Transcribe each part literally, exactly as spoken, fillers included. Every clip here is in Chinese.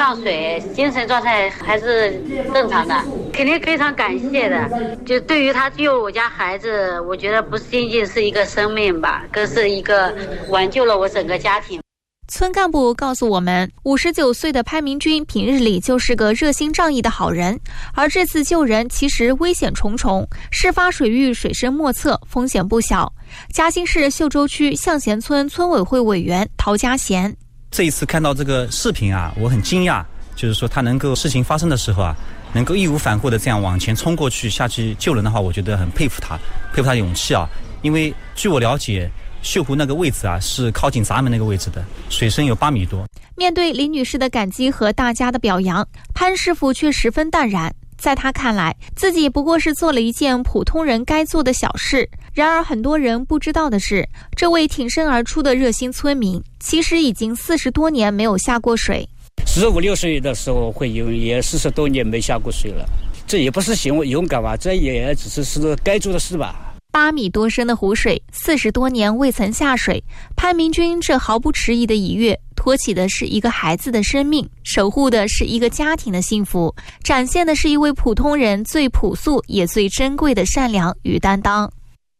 呛水，精神状态还是正常的，肯定非常感谢的。就对于他救我家孩子，我觉得不仅仅是一个生命吧，更是一个挽救了我整个家庭。 村干部告诉我们，五十九岁的潘明军平日里就是个热心仗义的好人，而这次救人其实危险重重，事发水域水深莫测，风险不小。嘉兴市秀洲区向贤村村委会委员陶家贤， 这一次看到这个视频啊，我很惊讶，就是说他能够事情发生的时候啊，能够义无反顾的这样往前冲过去下去救人的话，我觉得很佩服他，佩服他的勇气啊。因为据我了解，秀湖那个位置啊，是靠近闸门那个位置的，水深有八米多。 面对李女士的感激和大家的表扬，潘师傅却十分淡然。在他看来，自己不过是做了一件普通人该做的小事。然而很多人不知道的是，这位挺身而出的热心村民，其实已经四十多年没有下过水。 十五六岁的时候会游，也四十多年没下过水了。这也不是行勇敢吧，这也只是是该做的事吧。 八米多深的湖水，四十多年未曾下水，潘明军这毫不迟疑的一跃，托起的是一个孩子的生命，守护的是一个家庭的幸福，展现的是一位普通人最朴素也最珍贵的善良与担当。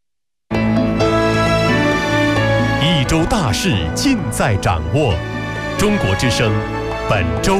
一周大事尽在掌握，中国之声本周。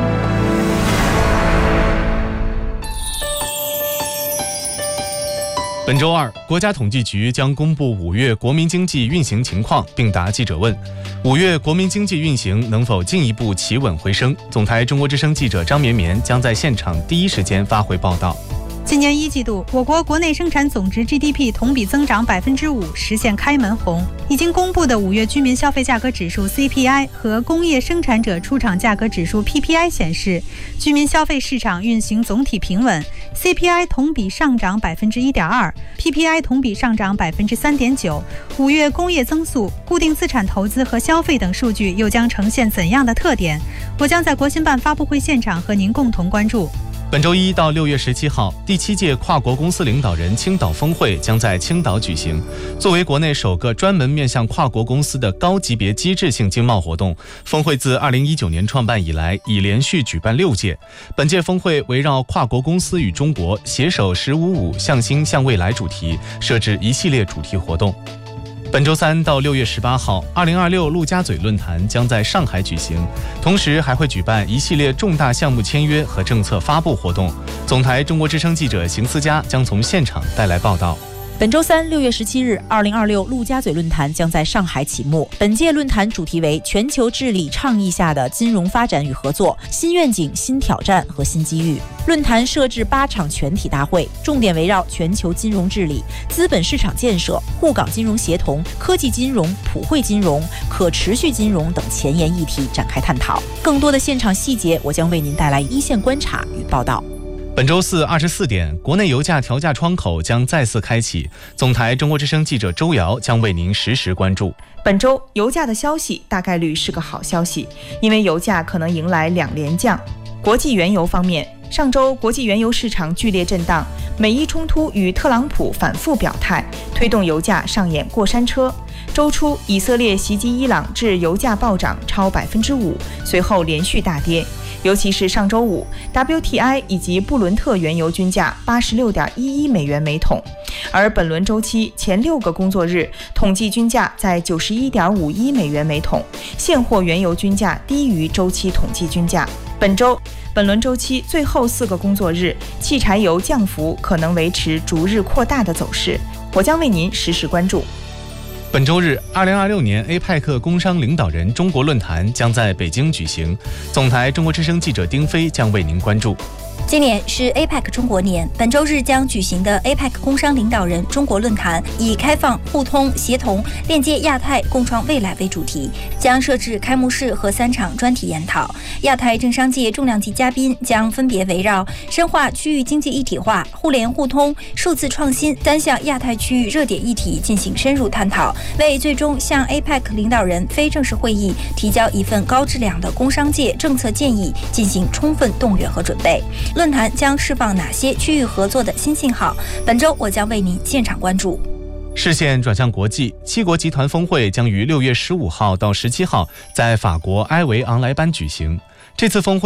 本周二，国家统计局将公布五月国民经济运行情况，并答记者问：五月国民经济运行能否进一步企稳回升？总台中国之声记者张绵绵将在现场第一时间发回报道。 今年一季度，我国国内生产总值 G D P 同比增长百分之五，实现开门红。已经公布的五月居民消费价格指数 C P I 和工业生产者出厂价格指数 P P I 显示，居民消费市场运行总体平稳。C P I 同比上涨百分之一点二 ，P P I 同比上涨百分之三点九。五月工业增速、固定资产投资和消费等数据又将呈现怎样的特点？我将在国新办发布会现场和您共同关注。 本周一到六月十七号，第七届跨国公司领导人青岛峰会将在青岛举行。作为国内首个专门面向跨国公司的高级别机制性经贸活动，峰会自二零一九年创办以来，已连续举办六届。本届峰会围绕跨国公司与中国携手十五五向新向未来主题，设置一系列主题活动。本周三到六月十八号，二零二六陆家嘴论坛将在上海举行，同时还会举办一系列重大项目签约和政策发布活动。总台中国之声记者邢思佳将从现场带来报道。 本周三，六月十七日，二零二六陆家嘴论坛将在上海启幕。本届论坛主题为全球治理倡议下的金融发展与合作：新愿景、新挑战和新机遇。论坛设置八场全体大会，重点围绕全球金融治理、资本市场建设、沪港金融协同、科技金融、普惠金融、可持续金融等前沿议题展开探讨。更多的现场细节，我将为您带来一线观察与报道。 本周四二十四点，国内油价调价窗口将再次开启。总台中国之声记者周瑶将为您实时关注。 本周油价的消息大概率是个好消息，因为油价可能迎来两连降。国际原油方面，上周国际原油市场剧烈震荡，美伊冲突与特朗普反复表态，推动油价上演过山车。周初，以色列袭击伊朗致油价暴涨超百分之五，随后连续大跌。尤其是上周五 ，W T I 以及布伦特原油均价八十六点一一美元每桶，而本轮周期前六个工作日统计均价在九十一点五一美元每桶，现货原油均价低于周期统计均价。本周本轮周期最后四个工作日，汽柴油降幅可能维持逐日扩大的走势，我将为您实时关注。 本周日，二零二六年 A P E C 工商领导人中国论坛将在北京举行。总台中国之声记者丁飞将为您关注。 今年是 A P E C 中国年，本周日将举行的 A P E C 工商领导人中国论坛以开放、互通、协同、链接亚太、共创未来为主题，将设置开幕式和三场专题研讨。亚太政商界重量级嘉宾将分别围绕深化区域经济一体化、互联互通、数字创新三项亚太区域热点议题进行深入探讨，为最终向 A P E C 领导人非正式会议提交一份高质量的工商界政策建议进行充分动员和准备。论坛将释放哪些区域合作的新信号？本周我将为您现场关注。 视线转向国际，七国集团峰会将于六月十五号到十七号在法国埃维昂莱班举行。这次峰会